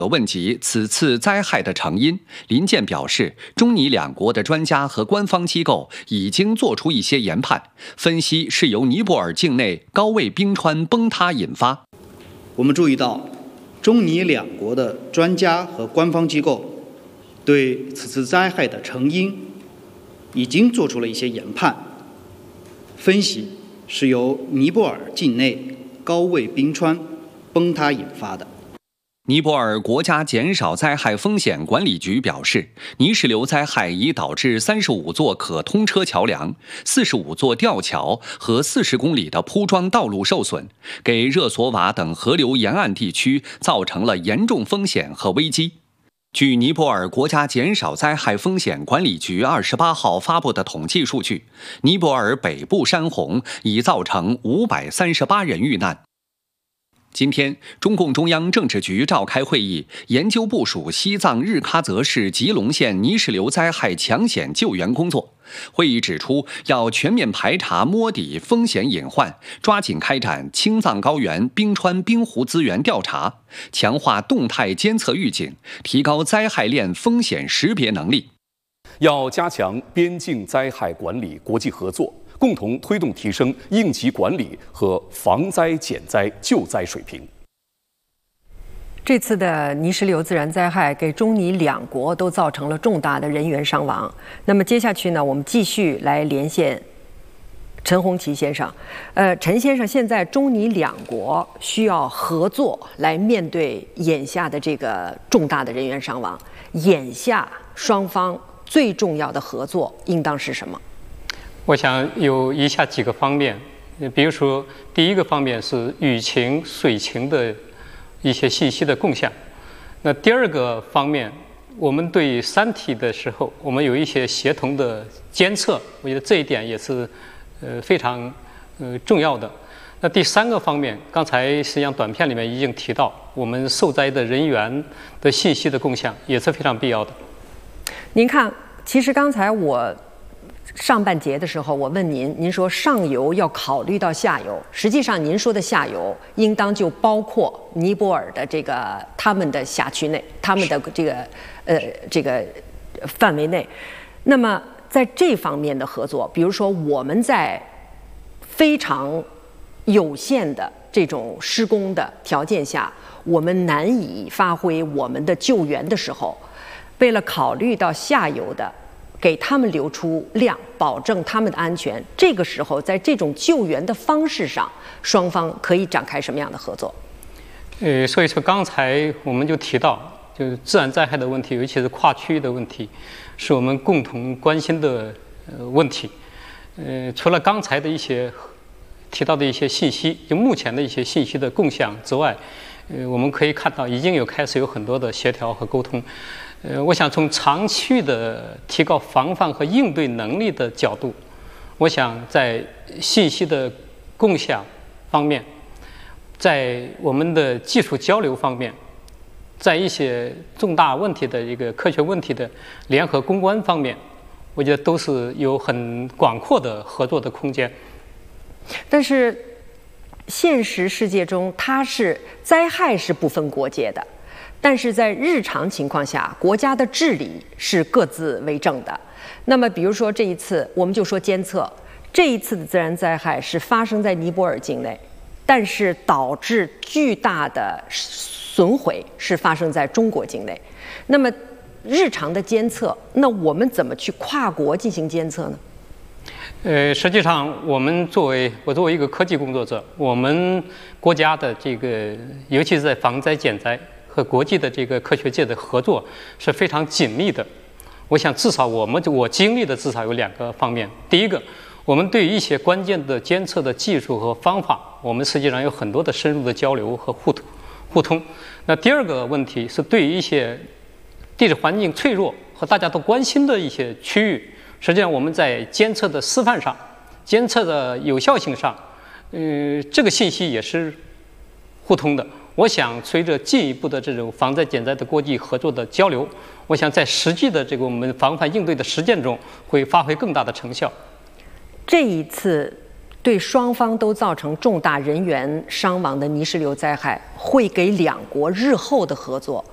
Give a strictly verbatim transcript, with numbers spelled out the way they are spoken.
问及此次灾害的成因，林健表示，中尼两国的专家和官方机构已经做出一些研判，分析是由尼泊尔境内高位冰川崩塌引发。 我们注意到，中尼两国的专家和官方机构对此次灾害的成因已经做出了一些研判，分析是由尼泊尔境内高位冰川崩塌引发的。 尼泊尔国家减少灾害风险管理局表示，泥石流灾害已导致三十五座可通车桥梁、四十五座吊桥和四十公里的铺装道路受损，给热索瓦等河流沿岸地区造成了严重风险和危机。据尼泊尔国家减少灾害风险管理局二十八号发布的统计数据，尼泊尔北部山洪已造成五百三十八人遇难。今天，中共中央政治局召开会议，研究部署西藏日喀则市吉隆县泥石流灾害抢险救援工作。会议指出，要全面排查摸底风险隐患，抓紧开展青藏高原冰川冰湖资源调查，强化动态监测预警，提高灾害链风险识别能力。 要加强边境灾害管理国际合作，共同推动提升应急管理和防灾减灾救灾水平。 这次的泥石流自然灾害给中尼两国都造成了重大的人员伤亡。那么接下去呢，我们继续来连线陈红旗先生。呃，陈先生，现在中尼两国需要合作来面对眼下的这个重大的人员伤亡。眼下双方最重要的合作应当是什么？ 我想有以下几个方面，比如说，第一个方面是雨情、水情的一些信息的共享。那第二个方面，我们对山体的时候，我们有一些协同的监测，我觉得这一点也是呃非常呃重要的。那第三个方面，刚才实际上短片里面已经提到，我们受灾的人员的信息的共享也是非常必要的。 您看，其实刚才我上半节的时候，我问您，您说上游要考虑到下游，实际上您说的下游应当就包括尼泊尔的这个他们的辖区内，他们的这个呃这个范围内。那么在这方面的合作，比如说我们在非常有限的这种施工的条件下，我们难以发挥我们的救援的时候，为了考虑到下游的，给他们留出量，保证他们的安全。这个时候，在这种救援的方式上，双方可以展开什么样的合作？ 呃，所以说刚才我们就提到，就是自然灾害的问题，尤其是跨区域的问题，是我们共同关心的呃问题。呃，除了刚才的一些提到的一些信息，就目前的一些信息的共享之外，呃，我们可以看到已经有开始有很多的协调和沟通。呃，我想从长期的提高防范和应对能力的角度，我想在信息的共享方面，在我们的技术交流方面，在一些重大问题的一个科学问题的联合攻关方面，我觉得都是有很广阔的合作的空间。 但是现实世界中，它是灾害是不分国界的。但是在日常情况下，国家的治理是各自为政的。那么，比如说这一次，我们就说监测，这一次的自然灾害是发生在尼泊尔境内，但是导致巨大的损毁是发生在中国境内。那么，日常的监测，那我们怎么去跨国进行监测呢？ 呃，实际上，我们作为我作为一个科技工作者，我们国家的这个，尤其是在防灾减灾和国际的这个科学界的合作是非常紧密的。我想至少我们我经历的至少有两个方面。第一个，我们对于一些关键的监测的技术和方法，我们实际上有很多的深入的交流和互通互通。那第二个问题是对于一些地质环境脆弱和大家都关心的一些区域，实际上我们在监测的示范上、监测的有效性上，呃，这个信息也是互通的。我想随着进一步的这种防灾减灾的国际合作的交流，我想在实际的这个我们防范应对的实践中会发挥更大的成效。 这一次对双方都造成重大人员伤亡的泥石流灾害，会给两国日后的合作